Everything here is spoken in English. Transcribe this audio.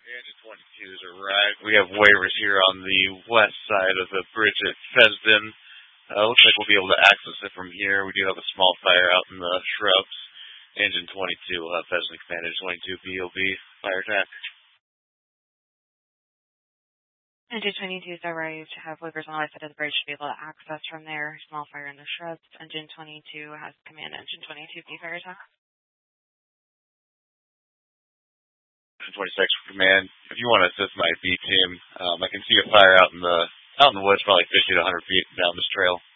Engine 22s arrived. We have waivers here on the west side of the bridge at Fesden. Looks like we'll be able to access it from here. We do have a small fire out in the shrubs. Engine 22 will have Fesden Command, Engine 22 BOB, fire attack. Engine 22 is arrived to have waivers on the west side of the bridge to be able to access from there. Small fire in the shrubs. Engine 22 has command, Engine 22B fire attack. Engine 26 for command. If you want to assist my B team, I can see a fire out in the woods, probably 50 to 100 feet down this trail.